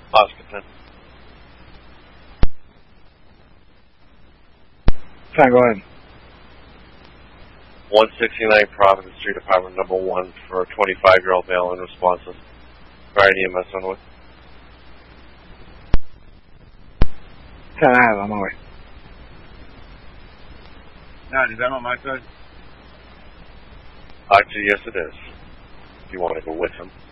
Oscar 10. 10, go ahead. 169 Providence Street, apartment number 1 for a 25-year-old male unresponsive. Fire EMS on the way. 10, I have on my way. Now, is that on my side? Actually, yes it is. If you want to go with him.